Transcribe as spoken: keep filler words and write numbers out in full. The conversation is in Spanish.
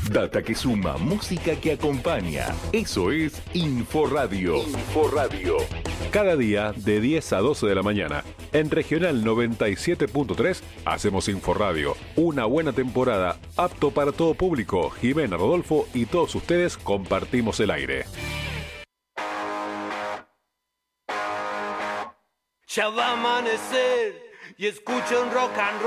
Data que suma, música que acompaña. Eso es Inforadio. Inforadio. Cada día de diez a doce de la mañana. En Regional noventa y siete punto tres hacemos Inforadio. Una buena temporada, apto para todo público. Jimena, Rodolfo y todos ustedes compartimos el aire. Ya va a amanecer y escucho un rock and roll.